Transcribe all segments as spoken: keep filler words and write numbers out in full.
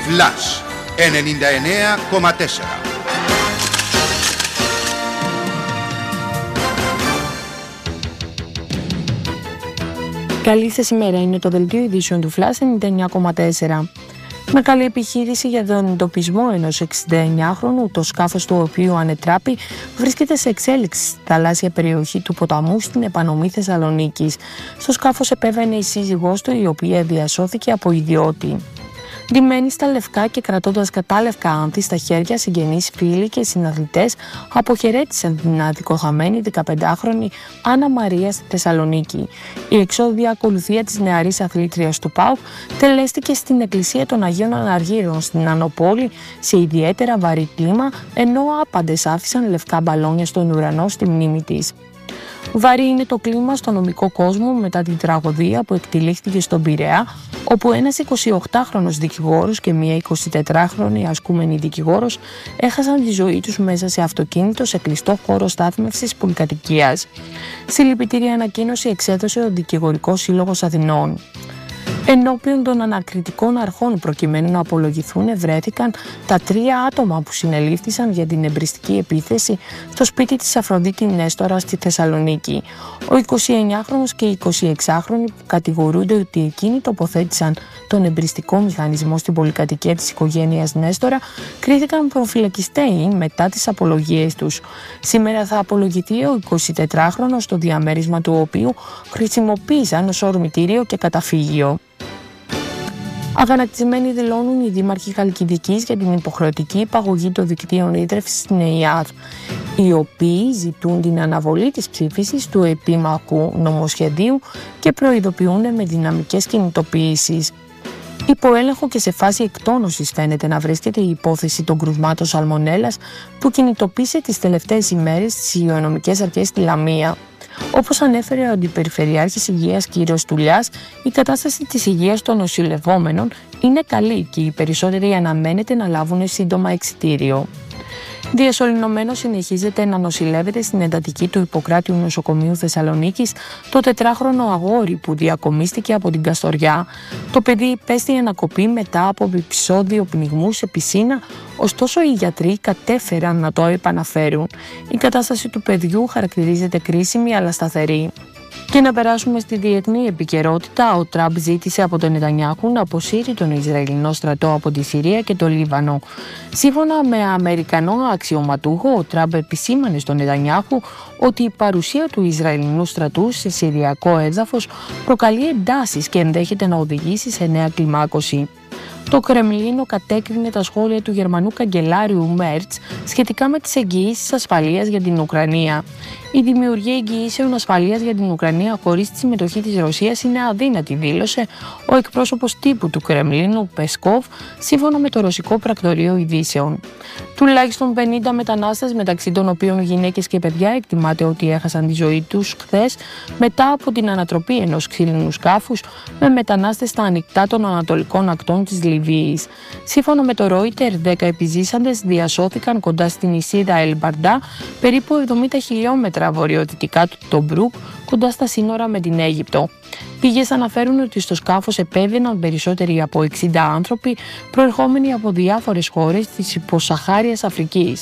Flash ενενήντα εννέα κόμμα τέσσερα. Καλή σας ημέρα, είναι το δελτίο ειδήσεων του Flash ενενήντα εννέα κόμμα τέσσερα. Μεγάλη επιχείρηση για τον εντοπισμό ενός εξήντα εννιάχρονου, το σκάφος του οποίου ανετράπη, βρίσκεται σε εξέλιξη στη θαλάσσια περιοχή του ποταμού στην επανομή Θεσσαλονίκης. Στο σκάφος επέβαινε η σύζυγός του, η οποία διασώθηκε από ιδιώτη. Ντυμένη στα λευκά και κρατώντας κατάλευκα άνθη στα χέρια, συγγενείς, φίλοι και συναθλητές αποχαιρέτησαν την αδικοχαμένη δεκαπεντάχρονη Άννα Μαρία στη Θεσσαλονίκη. Η εξώδια ακολουθία της νεαρής αθλήτριας του ΠΑΟΚ τελέστηκε στην Εκκλησία των Αγίων Αναργύρων στην Ανοπόλη σε ιδιαίτερα βαρύ κλίμα, ενώ άπαντες άφησαν λευκά μπαλόνια στον ουρανό στη μνήμη της. Βαρύ είναι το κλίμα στο νομικό κόσμο μετά την τραγωδία που εκτελήχθηκε στον Πειραιά, όπου ένας εικοσιοκτάχρονος δικηγόρος και μία εικοσιτετράχρονη ασκούμενη δικηγόρος έχασαν τη ζωή τους μέσα σε αυτοκίνητο σε κλειστό χώρο στάθμευσης πολυκατοικίας. Συλληπιτήρια ανακοίνωση εξέδωσε ο Δικηγορικός Σύλλογος Αθηνών. Ενώπιον των ανακριτικών αρχών προκειμένου να απολογηθούν βρέθηκαν τα τρία άτομα που συνελήφθησαν για την εμπριστική επίθεση στο σπίτι της Αφροδίτη Νέστορα στη Θεσσαλονίκη. Ο εικοσιεννιάχρονος και η εικοσιεξάχρονη που κατηγορούνται ότι εκείνοι τοποθέτησαν τον εμπριστικό μηχανισμό στην πολυκατοικία της οικογένειας Νέστορα κρίθηκαν προφυλακιστέοι μετά τις απολογίες τους. Σήμερα θα απολογηθεί ο εικοσιτετράχρονος, το διαμέρισμα του οποίου χρησιμοποίησαν ως ορμητήριο και καταφύγιο. Αγανακτισμένοι δηλώνουν οι δήμαρχοι Χαλκιδικής για την υποχρεωτική υπαγωγή των δικτύων ίδρευσης στην ΕΙΑΔ, οι οποίοι ζητούν την αναβολή της ψήφισης του επίμαχου νομοσχεδίου και προειδοποιούν με δυναμικές κινητοποιήσεις. Υπό έλεγχο και σε φάση εκτόνωσης φαίνεται να βρίσκεται η υπόθεση των κρουσμάτων σαλμονέλας που κινητοποίησε τις τελευταίες ημέρες τις υγειονομικές αρχές στη Λαμία. Όπως ανέφερε ο Αντιπεριφερειάρχης Υγείας κ. Τουλιάς, η κατάσταση της υγείας των νοσηλευόμενων είναι καλή και οι περισσότεροι αναμένεται να λάβουν σύντομα εξιτήριο. Διασωληνωμένο συνεχίζεται να νοσηλεύεται στην εντατική του Ιπποκράτειου Νοσοκομείου Θεσσαλονίκης το τετράχρονο αγόρι που διακομίστηκε από την Καστοριά. Το παιδί υπέστη ανακοπή μετά από επεισόδιο πνιγμού σε πισίνα, ωστόσο οι γιατροί κατέφεραν να το επαναφέρουν. Η κατάσταση του παιδιού χαρακτηρίζεται κρίσιμη αλλά σταθερή. Και να περάσουμε στη διεθνή επικαιρότητα, ο Τραμπ ζήτησε από τον Νετανιάχου να αποσύρει τον Ισραηλινό στρατό από τη Συρία και το Λίβανο. Σύμφωνα με Αμερικανό αξιωματούχο, ο Τραμπ επισήμανε στον Νετανιάχου ότι η παρουσία του Ισραηλινού στρατού σε συριακό έδαφος προκαλεί εντάσεις και ενδέχεται να οδηγήσει σε νέα κλιμάκωση. Το Κρεμλίνο κατέκρινε τα σχόλια του Γερμανού καγκελάριου Μέρτς σχετικά με τις εγγυήσεις ασφαλείας για την Ουκρανία. Η δημιουργία εγγυήσεων ασφαλείας για την Ουκρανία χωρίς τη συμμετοχή της Ρωσίας είναι αδύνατη, δήλωσε ο εκπρόσωπος τύπου του Κρεμλίνου Πεσκόβ, σύμφωνα με το ρωσικό πρακτορείο ειδήσεων. Τουλάχιστον πενήντα μετανάστες, μεταξύ των οποίων γυναίκες και παιδιά, εκτιμάται ότι έχασαν τη ζωή τους χθες μετά από την ανατροπή ενός ξύλινου σκάφους με μετανάστες στα ανοιχτά των ανατολικών ακτών της Λιβύης. Σύμφωνα με το Reuters, δέκα επιζήσαντες διασώθηκαν κοντά στην νησίδα Ελμπαρντά, περίπου εβδομήντα χιλιόμετρα βορειοδυτικά του Τομπρούκ, κοντά στα σύνορα με την Αίγυπτο. Πηγές αναφέρουν ότι στο σκάφος επέβαιναν περισσότεροι από εξήντα άνθρωποι προερχόμενοι από διάφορες χώρες της υποσαχάριας Αφρικής.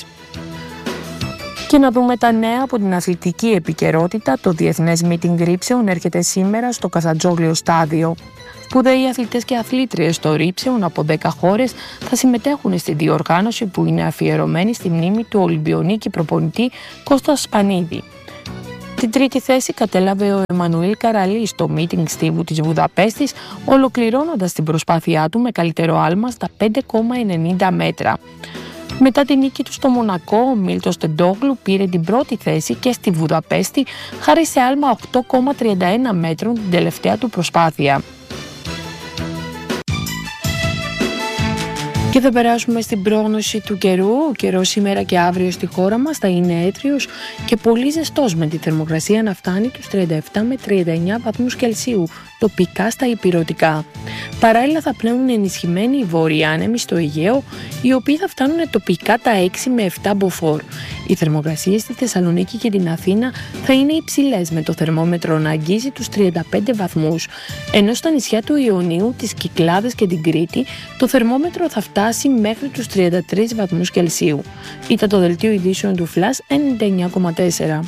Και να δούμε τα νέα από την αθλητική επικαιρότητα. Το Διεθνές Μίτινγκ Ρήψεων έρχεται σήμερα στο Καζαντζόλιο Στάδιο. Σπουδαίοι αθλητές και αθλήτριες στο Ρήψεων από δέκα χώρες θα συμμετέχουν στη διοργάνωση που είναι αφιερωμένη στη μνήμη του Ολυμπιονίκη προπονητή Κώστα Σπανίδη. Την τρίτη θέση κατέλαβε ο Εμμανουήλ Καραλής στο μίτινγκ στίβου της Βουδαπέστης, ολοκληρώνοντας την προσπάθειά του με καλύτερο άλμα στα πέντε κόμμα ενενήντα μέτρα. Μετά την νίκη του στο Μονακό, ο Μίλτος Τεντόγλου πήρε την πρώτη θέση και στη Βουδαπέστη, χάρη σε άλμα οκτώ κόμμα τριάντα ένα μέτρων την τελευταία του προσπάθεια. Και θα περάσουμε στην πρόγνωση του καιρού. Ο καιρός σήμερα και αύριο στη χώρα μας θα είναι έτριος και πολύ ζεστός, με τη θερμοκρασία να φτάνει τους τριάντα επτά με τριάντα εννέα βαθμούς Κελσίου, τοπικά στα ηπειρωτικά. Παράλληλα θα πνέουν ενισχυμένοι οι βόρειοι άνεμοι στο Αιγαίο, οι οποίοι θα φτάνουν τοπικά τα έξι με επτά μποφόρ. Οι θερμοκρασίες στη Θεσσαλονίκη και την Αθήνα θα είναι υψηλές, με το θερμόμετρο να αγγίζει τους τριάντα πέντε βαθμούς, ενώ στα νησιά του Ιωνίου, τις Κυκλάδες και την Κρήτη, το θερμόμετρο θα φτάσει μέχρι τους τριάντα τρεις βαθμούς Κελσίου. Ήταν το δελτίο ειδήσεων του Flash ενενήντα εννέα κόμμα τέσσερα.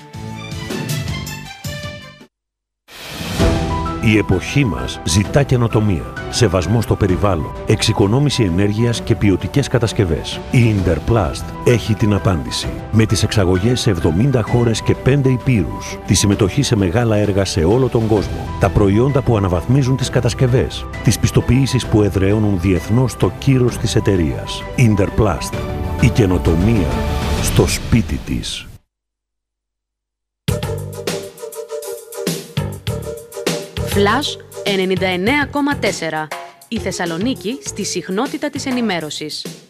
Η εποχή μας ζητά καινοτομία, σεβασμό στο περιβάλλον, εξοικονόμηση ενέργειας και ποιοτικές κατασκευές. Η Interplast έχει την απάντηση. Με τις εξαγωγές σε εβδομήντα χώρες και πέντε ηπείρους, τη συμμετοχή σε μεγάλα έργα σε όλο τον κόσμο, τα προϊόντα που αναβαθμίζουν τις κατασκευές, τις πιστοποιήσεις που εδραιώνουν διεθνώς το κύρος της εταιρείας. Interplast. Η καινοτομία στο σπίτι της. Flash ενενήντα εννέα κόμμα τέσσερα. Η Θεσσαλονίκη στη συχνότητα της ενημέρωσης.